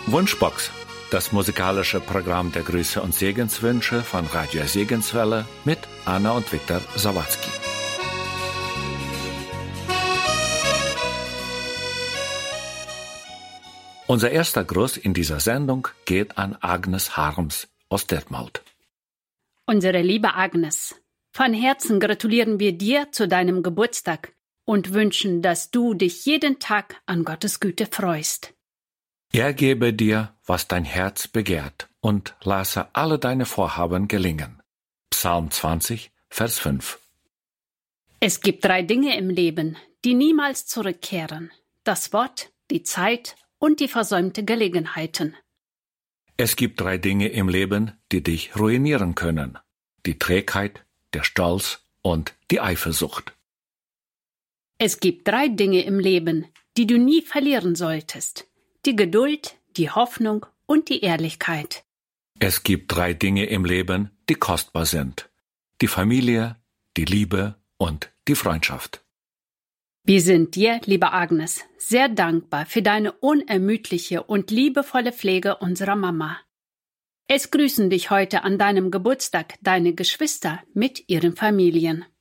Wunschbox, das musikalische Programm der Grüße und Segenswünsche von Radio Segenswelle mit Anna und Viktor Sawatzki. Unser erster Gruß in dieser Sendung geht an Agnes Harms aus Detmold. Unsere liebe Agnes, von Herzen gratulieren wir dir zu deinem Geburtstag und wünschen, dass du dich jeden Tag an Gottes Güte freust. Er gebe dir, was dein Herz begehrt, und lasse alle deine Vorhaben gelingen. Psalm 20, Vers 5. Es gibt 3 Dinge im Leben, die niemals zurückkehren: das Wort, die Zeit und die versäumte Gelegenheiten. Es gibt 3 Dinge im Leben, die dich ruinieren können: die Trägheit, der Stolz und die Eifersucht. Es gibt 3 Dinge im Leben, die du nie verlieren solltest: die Geduld, die Hoffnung und die Ehrlichkeit. Es gibt 3 Dinge im Leben, die kostbar sind: die Familie, die Liebe und die Freundschaft. Wir sind dir, liebe Agnes, sehr dankbar für deine unermüdliche und liebevolle Pflege unserer Mama. Es grüßen dich heute an deinem Geburtstag deine Geschwister mit ihren Familien.